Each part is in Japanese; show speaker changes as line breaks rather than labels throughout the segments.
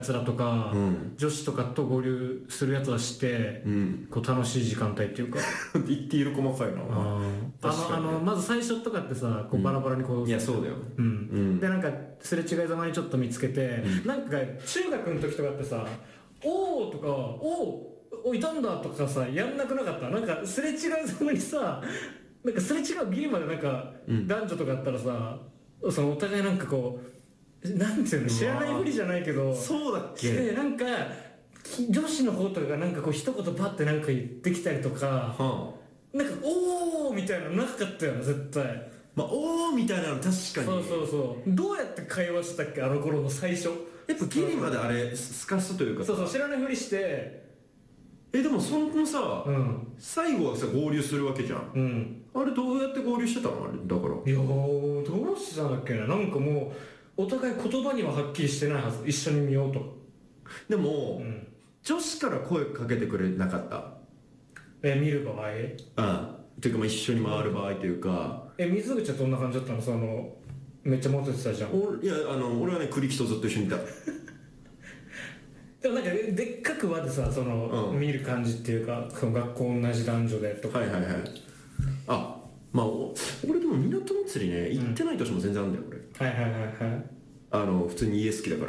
つらとか、
うん、
女子とかと合流するやつはして、
うん、
こう楽しい時間帯っていうか
言っている細かいな。確かにね。
まず最初とかってさ、こうバラバラにこう、
いや、そうだよ。
うん、
うん。
でなんかすれ違いざまにちょっと見つけて、なんか中学の時とかってさ「おー」とか「おいたんだ」とかさやんなくなかった？なんかすれ違いざまにさ、なんかすれ違うギリまでなんか、男女とかあったらさ、そのお互いなんかこうなんていうの、知らないふりじゃないけど、
そうだっけ？
でなんか女子の方とかがなんかこう一言パッてなんか言ってきたりとか、
は
なんか「おー」みたいなのなかったよな絶対。
まあ、おーみたいなの確かに。
そうどうやって会話してたっけ、あの頃の最初。
やっぱギリまであれ、すかすというかさ。
そう知らないふりして。
でもそのさ、
うん
最後はさ、合流するわけじゃん。
うん。
あれどうやって合流してたの？あれ、だから。
いやー、どうしてたんだっけな。なんかもうお互い言葉にははっきりしてないはず。一緒に見ようと。
でも、
ん
女子から声かけてくれなかった。
見る場合。
ていうかまあ一緒に回る場合というか。
水口はどんな感じだったの？めっちゃモテてたじゃん。
いや、俺はね、栗木とずっと一緒にいた。
でもなんかでっかく輪でさ、見る感じっていうか、その学校同じ男女でとか。
はいはいはい。まあ、俺でも港祭りね、行ってない年も全然あるんだよ、俺。
はいはいはいはい。
普通に家好きだから。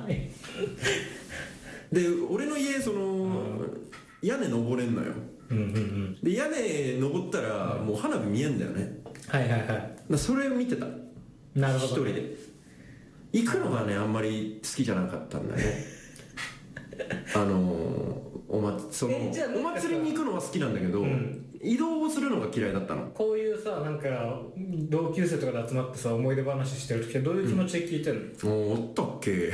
で、俺の家、屋根登れんのよ。で、屋根登ったら、もう花火見えんだよね。
はいはいはい。
それを見てた。
なるほど。
一人で。行くのがね、あんまり好きじゃなかったんだね。お祭りに行くのは好きなんだけど、移動をするのが嫌いだったの。
こういうさ、なんか同級生とかで集まってさ、思い出話してる時はどういう気持ちで聞いてるの？
おったっけ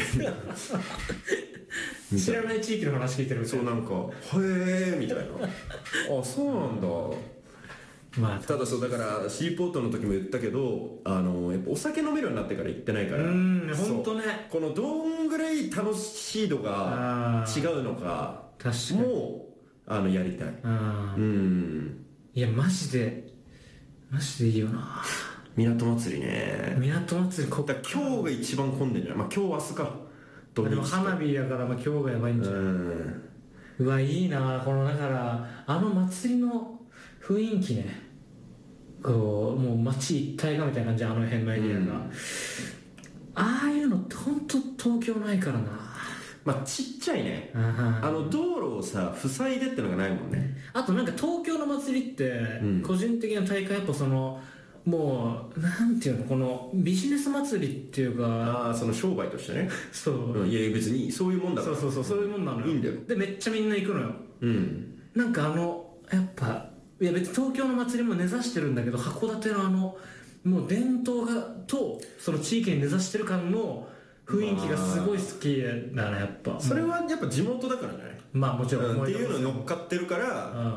知らない地域の話聞いてるみたいな。
そう、なんかへえみたいな。あ、そうなんだ。
まあ
ただだからシーポートの時も言ったけど、やっぱお酒飲めるようになってから行ってないから、
ほんとね。
このどんぐらい楽しい度が違うのか
確かに
もうやりたい。
いやマジでいいよな。
港祭りね。
港祭り
だから今日が一番混んでんじゃない？まあ今日明日か。
でも花火やから、まあ、今日がやばいんじゃない？うわいいな。このだから祭りの雰囲気ね、こうもう街一体がみたいな感じ、あの辺のエリアが、ああいうのって本当東京ないからな。
まあちっちゃいね。道路をさ塞いでってのがないもんね。
あとなんか東京の祭りって、個人的な大会やっぱもうなんていうの、このビジネス祭りっていうか、
商売としてね。
そう、
いや別にそういうもんだから。
そういうもんなのよ。
いいんだよ。
でめっちゃみんな行くのよ。なんかやっぱいや別に東京の祭りも根ざしてるんだけど、函館のもう伝統とその地域に根ざしてる感の雰囲気がすごい好きだな、やっぱ。
それはやっぱ地元だからじゃない？
まあもちろん、
っていうのに乗っかってるから、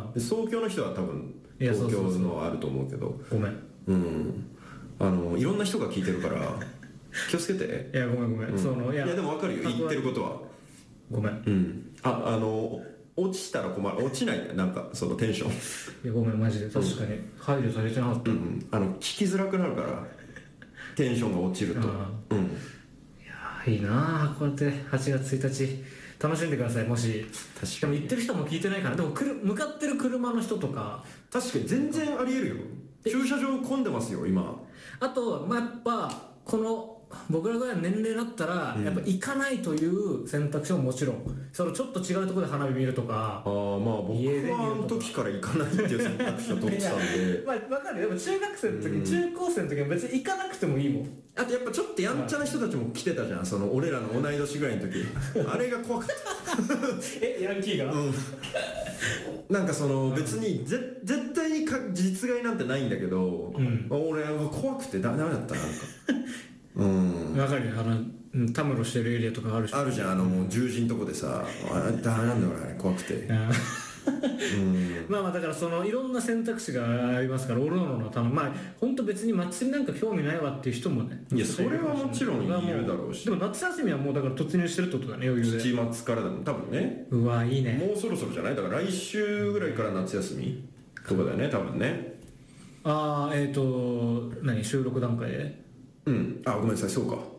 東京の人は多分東京のあると思うけど、
ごめん、
いろんな人が聞いてるから気をつけて。
いやごめん、
いやでも分かるよ、言ってることは。
ごめん。
落ちたら困る。落ちないね、なんかそのテンション。
いやごめん、マジで確かに配慮されてなかった。
聞きづらくなるからテンションが落ちると。
いいなあ、こうやって8月1日楽しんでください。もし
確
でも行ってる人も聞いてないから。でも向かってる車の人とか、
確かに全然ありえるよ。駐車場混んでますよ今。
あとまあやっぱこの僕らぐらいの年齢だったら、やっぱ行かないという選択肢ももちろん、ちょっと違うところで花火見るとか。
まあ僕はあの時から行かないっていう選択肢を取ってたんで
まあ分かるよ。でも中学生の時、中高生の時は別に行かなくてもいいもん。
あとやっぱちょっとやんちゃな人たちも来てたじゃん、俺らの同い年ぐらいの時。あれが怖かった
ヤンキーが、
なんか別に絶対に実害なんてないんだけど、俺は怖くてダメだったな。
分かるよ。たむろしてるエリアとかあるし。
あるじゃん、もう十字のとこでさ、ダメなんだよ俺、怖くて。
まあだからいろんな選択肢がありますから、おのおののまあ本当別に祭りなんか興味ないわっていう人もね。
いやそれはもちろんいるだろうし。
でも夏休みはもうだから突入してるってことだね、余裕で。
7月からだもん多分ね。
うわいいね。
もうそろそろじゃない？だから来週ぐらいから夏休みとかだよね多分ね。
収録段階で。
ごめんなさい、そうか。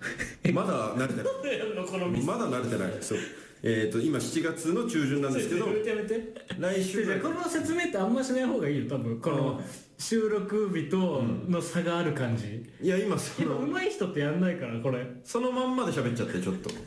まだ慣れてない
やるのこのミス。
まだ慣れてないそう今7月の中旬なんですけど
やめてやめて。
来週
じゃあこの説明ってあんましない方がいいよ多分。この収録日との差がある感じ。
いや今そ
今
の
上手い人ってやんないからこれ。
そのまんまで喋っちゃってちょっと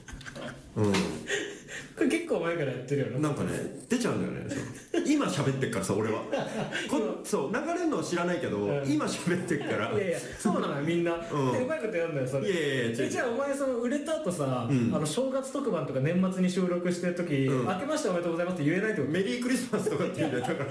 これ結構前からやってるよね。
なんかね出ちゃうんだよねそう今喋ってっからさ俺はそう流れるのは知らないけど、今喋ってっから
いやいやそうなのよみんな。
ん
でうまいことやるんだよそれ。
いやいやいや違う
じゃあお前その売れた後さ、正月特番とか年末に収録してる時、明けましておめでとうございますって言えないってこと？
メリークリスマスとかって言うんだよだから、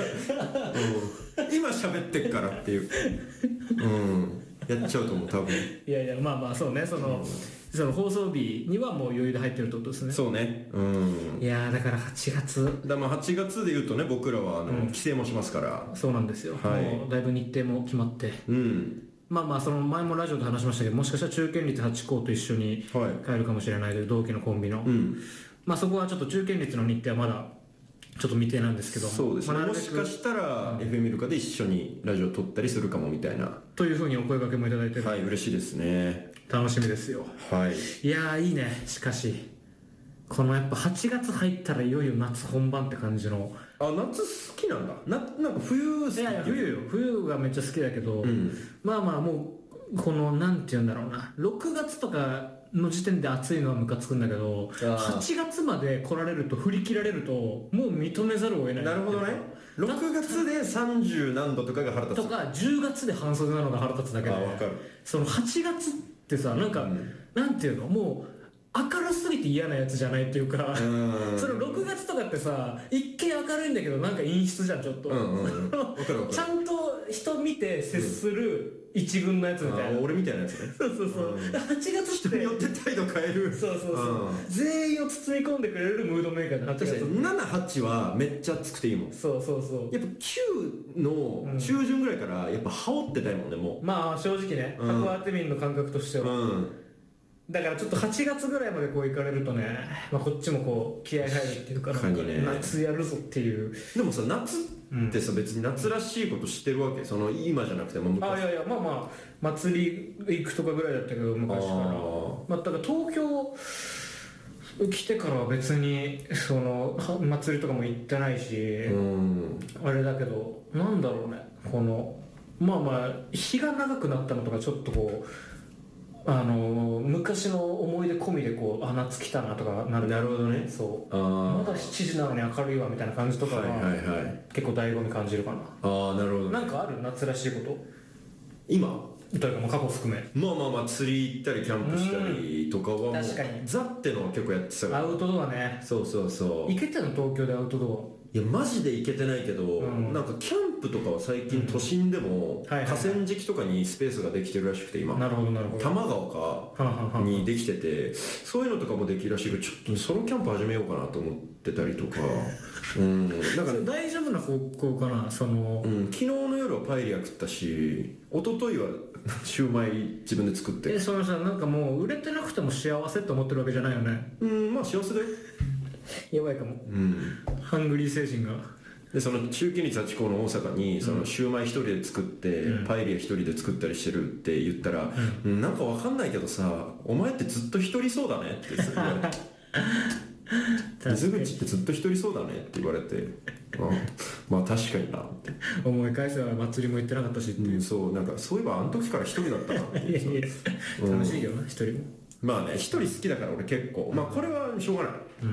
今喋ってっからっていうやっちゃうと思う多分。
いやいやまあまあそうねその放送日にはもう余裕で入ってるってことですね。
そうね
いやーだから8月
だまあ8月でいうとね僕らは帰省もしますから
そうなんですよ、
はい
もうだいぶ日程も決まってまあまあその前もラジオで話しましたけどもしかしたら中堅率8校と一緒に帰るかもしれないけど、同期のコンビの、まあそこはちょっと中堅率の日程はまだちょっと未定なんですけども
そうですね、
まあ、
もしかしたら FM イルカで一緒にラジオ撮ったりするかもみたいな
というふうにお声掛けもいただいてる、
はい嬉しいですね。
楽しみですよ。
はい
いやーいいね。しかしこのやっぱ8月入ったらいよいよ夏本番って感じの。
夏好きなんだなんか冬好き。
いやいや冬がめっちゃ好きだけど、まあまあもうこのなんて言うんだろうな6月とかの時点で暑いのはムカつくんだけど8月まで来られると振り切られるともう認めざるを得ない。
なるほどね。6月で30何度とかが腹立つ
とか10月で半袖なのが腹立つだけで、
分かる。
その8月ってさなんか、なんていうのもう明るすぎて嫌なやつじゃないっていうかその6月とかってさ一見明るいんだけどなんか陰湿じゃんちょっと、ちゃんと人見て接する一軍のやつみたいな、
俺みたいなやつね。
そう8月って
人によって態度変える。
そう全員を包み込んでくれるムードメーカーで8月
7、8はめっちゃ暑くていいもん。
そう
やっぱ9の中旬ぐらいからやっぱ羽織ってたいもんねもう。
まあ正直ね函館民の感覚としては、だからちょっと8月ぐらいまでこう行かれるとね、まあ、こっちもこう気合入るっていうかなんか夏やるぞっていう。
でもさ夏ってさ、別に夏らしいことしてるわけその今じゃなくても昔。
いやまあまあ祭り行くとかぐらいだったけど昔から。まあだから東京来てからは別にその祭りとかも行ってないし、あれだけどなんだろうねこのまあまあ日が長くなったのとかちょっとこう昔の思い出込みでこう夏来たなとかなる。
なるほどね。
そうまだ7時なのに明るいわみたいな感じとかは結構醍醐味感じるかな。
なるほど。
なんかある夏らしいこと
今
というかもう過去含め。
まあ釣り行ったりキャンプしたりとかはもう
確かに
ザってのは結構やってたから。
アウトドアね。
そう
行けてんの東京でアウトド
いやマジで行けてないけど、なんかキャンプとかは最近都心でも河川敷とかにスペースができてるらしくて今。
なるほど
多摩川かにできててそういうのとかもできるらしいけどちょっとソロキャンプ始めようかなと思ってたりとかだから
大丈夫な方向かなその、
昨日の夜はパエリア食ったし一昨日はシューマイ自分で作って
そのさなんかもう売れてなくても幸せって思ってるわけじゃないよね。
まあ幸せだよ。
やばいかも、ハングリー精神が。
でその中堅率8校の大阪にそのシューマイ一人で作って、パエリア一人で作ったりしてるって言ったら、なんかわかんないけどさお前ってずっと一人そうだねって言われて水口ってずっと一人そうだねって言われてまあ確かになって
思い返せば祭りも行ってなかったしっていう、
そうなんかそういえばあの時から一人だったなっていう
楽しいよな一人も。
まあね一人好きだから俺結構まあこれはしょうがない。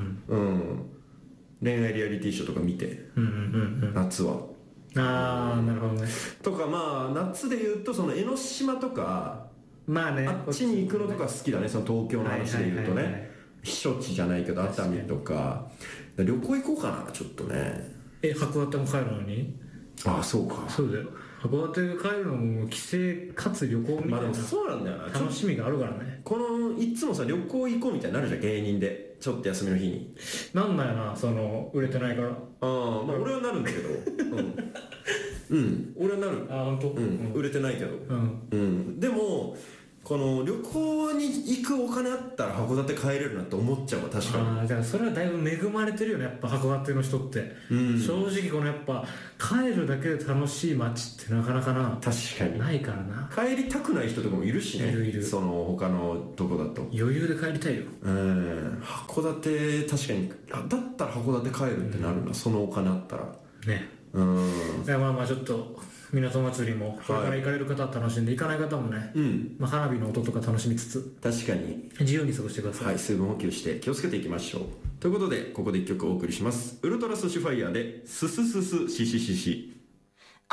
恋愛リアリティショーとか見て、夏は
なるほどね。
とかまあ夏でいうとその江ノ島とか
まあね
あっちに行くのとか好きだね。その東京の話でいうとね避暑地じゃないけど熱海とか旅行行こうかなちょっとね。
函館も帰るのに。
そうか。
そうだよ函館帰るのも帰省かつ旅行みたいな、
そうなんだよな
楽しみがあるからね。
このいつもさ旅行行こうみたいになるじゃん芸人でちょっと休みの日に
なんだよなその売れてないから。
まあ俺はなるんだけど俺はなる。
本当。
売れてないけどでもこの旅行に行くお金あったら函館帰れるなって思っちゃうわ。確かに。
だからそれはだいぶ恵まれてるよね、やっぱ函館の人って、正直このやっぱ帰るだけで楽しい街ってなかなかな、
確かに
ないからな。
帰りたくない人とかもいるしね。
いる
その他のとこだと
余裕で帰りたいよ。
函館確かにだったら函館帰るってなるな、そのお金あったら
ね。いやまあまあちょっと港祭りもこれから行かれる方は楽しんで、行かない方もね、まあ、花火の音とか楽しみつつ
確かに
自由に過ごしてください。
はい、水分補給して気をつけていきましょう。ということでここで1曲お送りします。ウルトラソシュファイヤーでススススシシシシ。